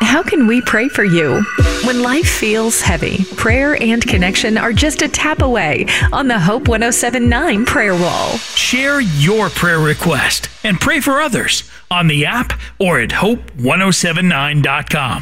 How can we pray for you? When life feels heavy, prayer and connection are just a tap away on the Hope 107.9 prayer wall. Share your prayer request and pray for others on the app or at hope1079.com.